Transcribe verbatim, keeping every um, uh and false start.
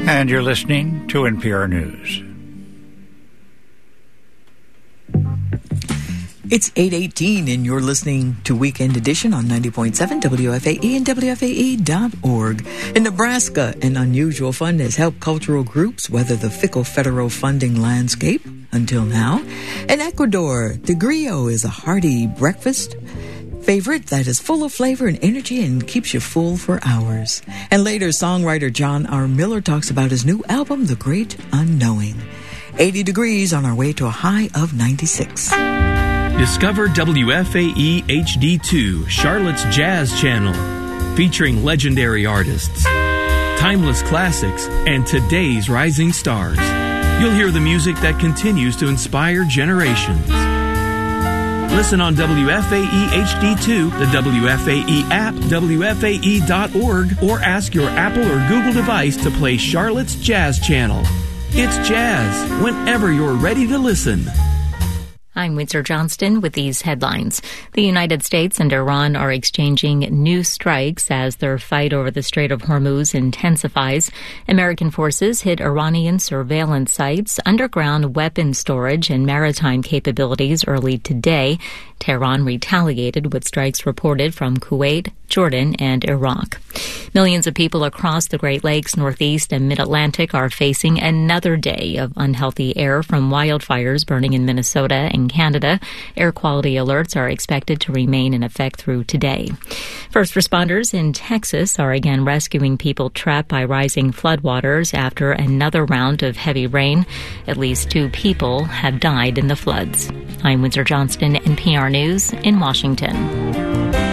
And you're listening to N P R News. It's eight eighteen, and you're listening to Weekend Edition on ninety point seven W F A E and W F A E dot org. In Nebraska, an unusual fund has helped cultural groups weather the fickle federal funding landscape until now. In Ecuador, the griot is a hearty breakfast favorite that is full of flavor and energy and keeps you full for hours. And later, songwriter John R. Miller talks about his new album, The Great Unknowing. eighty degrees on our way to a high of ninety-six. Discover W F A E H D two, Charlotte's Jazz Channel, featuring legendary artists, timeless classics, and today's rising stars. You'll hear the music that continues to inspire generations. Listen on W F A E H D two, the W F A E app, W F A E dot org, or ask your Apple or Google device to play Charlotte's Jazz Channel. It's jazz whenever you're ready to listen. I'm Windsor Johnston with these headlines. The United States and Iran are exchanging new strikes as their fight over the Strait of Hormuz intensifies. American forces hit Iranian surveillance sites, underground weapon storage, and maritime capabilities early today. Tehran retaliated with strikes reported from Kuwait, Jordan, and Iraq. Millions of people across the Great Lakes, Northeast, and Mid-Atlantic are facing another day of unhealthy air from wildfires burning in Minnesota and Canada. Air quality alerts are expected to remain in effect through today. First responders in Texas are again rescuing people trapped by rising floodwaters after another round of heavy rain. At least two people have died in the floods. I'm Windsor Johnston, N P R News in Washington.